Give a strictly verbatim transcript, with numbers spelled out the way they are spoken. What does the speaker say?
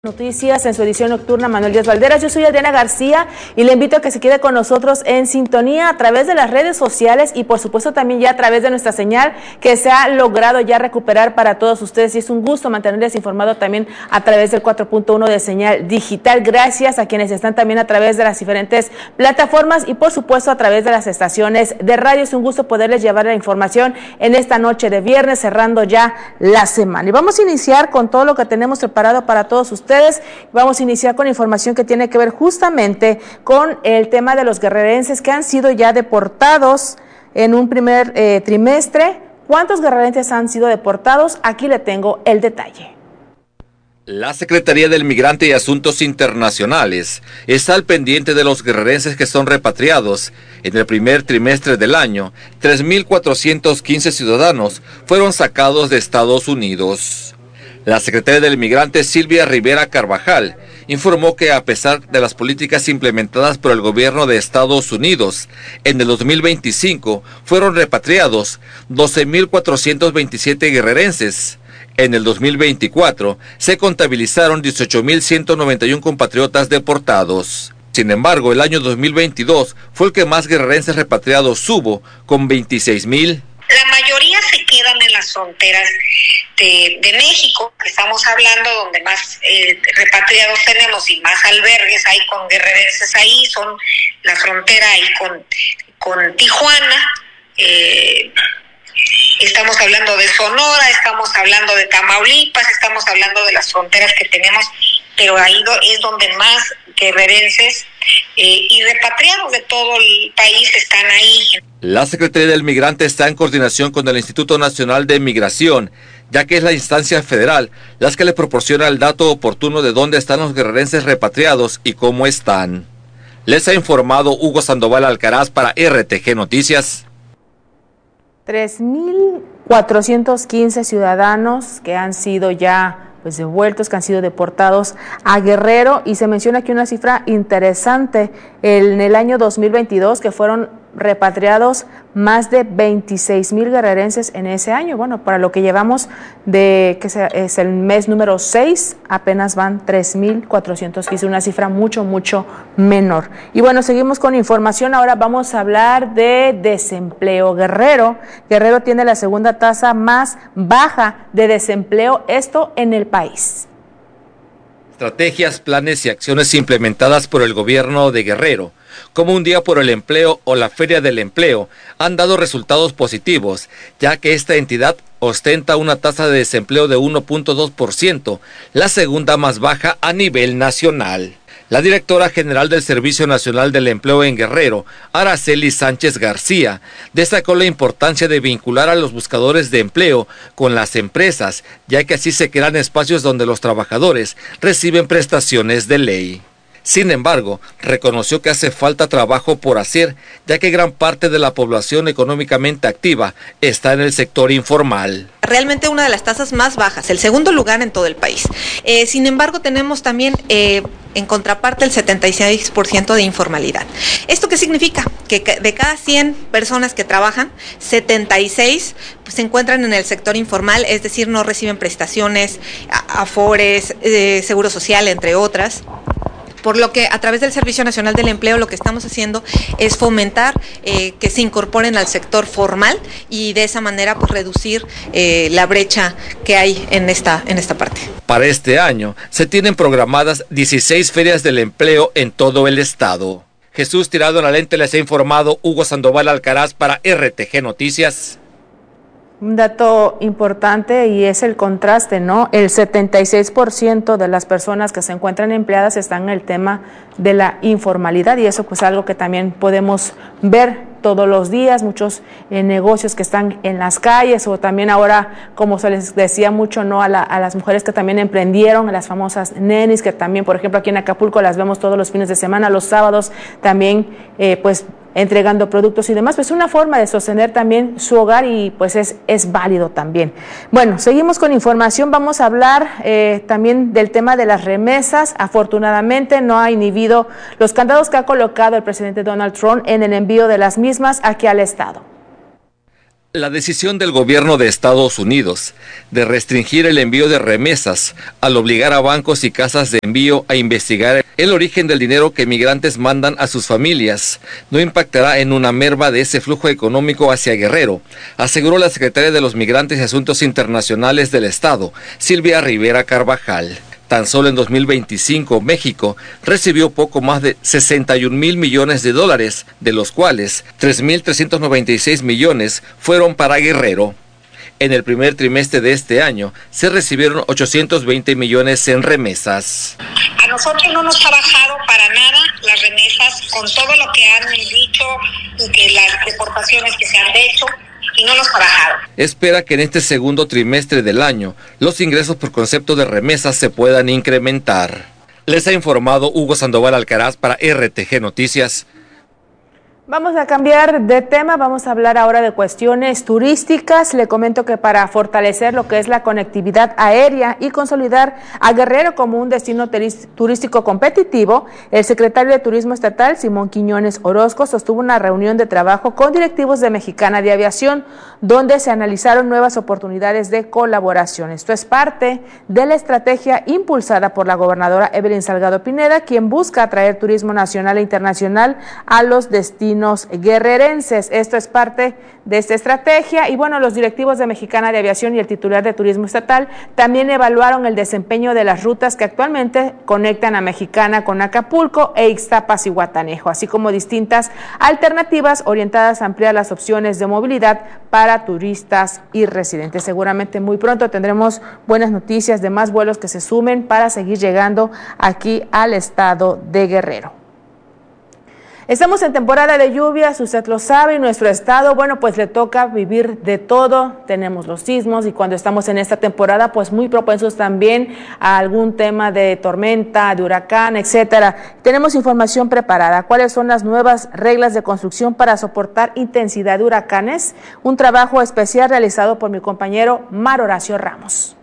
Noticias en su edición nocturna, Manuel Díaz Valderas. Yo soy Adriana García y le invito a que se quede con nosotros en sintonía a través de las redes sociales y por supuesto también ya a través de nuestra señal que se ha logrado ya recuperar para todos ustedes, y es un gusto mantenerles informado también a través del cuatro punto uno de señal digital. Gracias a quienes están también a través de las diferentes plataformas y por supuesto a través de las estaciones de radio. Es un gusto poderles llevar la información en esta noche de viernes, cerrando ya la semana. Y vamos a iniciar con todo lo que tenemos preparado para todos ustedes. Vamos a iniciar con información que tiene que ver justamente con el tema de los guerrerenses que han sido ya deportados en un primer eh, trimestre. ¿Cuántos guerrerenses han sido deportados? Aquí le tengo el detalle. La Secretaría del Migrante y Asuntos Internacionales está al pendiente de los guerrerenses que son repatriados. En el primer trimestre del año, tres mil cuatrocientos quince ciudadanos fueron sacados de Estados Unidos. La secretaria del Migrante, Silvia Rivera Carvajal, informó que a pesar de las políticas implementadas por el gobierno de Estados Unidos, en el dos mil veinticinco fueron repatriados doce mil cuatrocientos veintisiete guerrerenses. En el dos mil veinticuatro se contabilizaron dieciocho mil ciento noventa y uno compatriotas deportados. Sin embargo, el año dos mil veintidós fue el que más guerrerenses repatriados hubo, con veintiséis mil. La mayoría se quedan en las fronteras de, de México, que estamos hablando, donde más eh, repatriados tenemos y más albergues hay con guerrerenses ahí, son la frontera ahí con, con Tijuana. Eh, estamos hablando de Sonora, estamos hablando de Tamaulipas, estamos hablando de las fronteras que tenemos, pero ahí es donde más guerrerenses eh, y repatriados de todo el país están ahí. La Secretaría del Migrante está en coordinación con el Instituto Nacional de Migración, ya que es la instancia federal las que le proporciona el dato oportuno de dónde están los guerrerenses repatriados y cómo están. Les ha informado Hugo Sandoval Alcaraz para R T G Noticias. tres mil cuatrocientos quince ciudadanos que han sido ya pues devueltos, que han sido deportados a Guerrero, y se menciona aquí una cifra interesante, en el año dos mil veintidós que fueron repatriados más de veintiséis mil guerrerenses en ese año. Bueno, para lo que llevamos de que es el mes número seis, apenas van tres mil cuatrocientos quince, una cifra mucho, mucho menor. Y bueno, seguimos con información. Ahora vamos a hablar de desempleo. Guerrero, Guerrero tiene la segunda tasa más baja de desempleo, esto en el país. Estrategias, planes y acciones implementadas por el gobierno de Guerrero, como un día por el empleo o la Feria del Empleo, han dado resultados positivos, ya que esta entidad ostenta una tasa de desempleo de uno punto dos por ciento, la segunda más baja a nivel nacional. La directora general del Servicio Nacional del Empleo en Guerrero, Araceli Sánchez García, destacó la importancia de vincular a los buscadores de empleo con las empresas, ya que así se crean espacios donde los trabajadores reciben prestaciones de ley. Sin embargo, reconoció que hace falta trabajo por hacer, ya que gran parte de la población económicamente activa está en el sector informal. Realmente una de las tasas más bajas, el segundo lugar en todo el país. Eh, sin embargo, tenemos también eh, en contraparte el setenta y seis por ciento de informalidad. ¿Esto qué significa? Que de cada cien personas que trabajan, setenta y seis pues, se encuentran en el sector informal, es decir, no reciben prestaciones, afores, eh, seguro social, entre otras. Por lo que a través del Servicio Nacional del Empleo lo que estamos haciendo es fomentar eh, que se incorporen al sector formal y de esa manera pues reducir eh, la brecha que hay en esta, en esta parte. Para este año se tienen programadas dieciséis ferias del empleo en todo el estado. Jesús Tirado en la Lente les ha informado Hugo Sandoval Alcaraz para R T G Noticias. Un dato importante y es el contraste, ¿no? El setenta y seis por ciento de las personas que se encuentran empleadas están en el tema de la informalidad, y eso pues algo que también podemos ver todos los días, muchos eh, negocios que están en las calles, o también ahora, como se les decía mucho, ¿no? A, la, a las mujeres que también emprendieron, las famosas nenis, que también, por ejemplo, aquí en Acapulco las vemos todos los fines de semana, los sábados también, eh, pues entregando productos y demás, pues una forma de sostener también su hogar, y pues es, es válido también. Bueno, seguimos con información. Vamos a hablar eh, también del tema de las remesas. Afortunadamente no ha inhibido los candados que ha colocado el presidente Donald Trump en el envío de las mismas aquí al estado. La decisión del gobierno de Estados Unidos de restringir el envío de remesas al obligar a bancos y casas de envío a investigar el origen del dinero que migrantes mandan a sus familias no impactará en una merma de ese flujo económico hacia Guerrero, aseguró la secretaria de los Migrantes y Asuntos Internacionales del Estado, Silvia Rivera Carvajal. Tan solo en dos mil veinticinco, México recibió poco más de sesenta y un mil millones de dólares, de los cuales tres mil trescientos noventa y seis millones fueron para Guerrero. En el primer trimestre de este año se recibieron ochocientos veinte millones en remesas. A nosotros no nos ha bajado para nada las remesas con todo lo que han dicho y que las deportaciones que se han hecho. Y no nos ha bajado. Espera que en este segundo trimestre del año los ingresos por concepto de remesas se puedan incrementar. Les ha informado Hugo Sandoval Alcaraz para R T G Noticias. Vamos a cambiar de tema, vamos a hablar ahora de cuestiones turísticas. Le comento que para fortalecer lo que es la conectividad aérea y consolidar a Guerrero como un destino turístico competitivo, el secretario de Turismo Estatal, Simón Quiñones Orozco, sostuvo una reunión de trabajo con directivos de Mexicana de Aviación, donde se analizaron nuevas oportunidades de colaboración. Esto es parte de la estrategia impulsada por la gobernadora Evelyn Salgado Pineda, quien busca atraer turismo nacional e internacional a los destinos guerrerenses. Esto es parte de esta estrategia y bueno, los directivos de Mexicana de Aviación y el titular de Turismo Estatal también evaluaron el desempeño de las rutas que actualmente conectan a Mexicana con Acapulco e Ixtapas y Guatanejo, así como distintas alternativas orientadas a ampliar las opciones de movilidad para turistas y residentes. Seguramente muy pronto tendremos buenas noticias de más vuelos que se sumen para seguir llegando aquí al estado de Guerrero. Estamos en temporada de lluvias, usted lo sabe, y nuestro estado, bueno, pues le toca vivir de todo. Tenemos los sismos y cuando estamos en esta temporada, pues muy propensos también a algún tema de tormenta, de huracán, etcétera. Tenemos información preparada. ¿Cuáles son las nuevas reglas de construcción para soportar intensidad de huracanes? Un trabajo especial realizado por mi compañero Mar Horacio Ramos.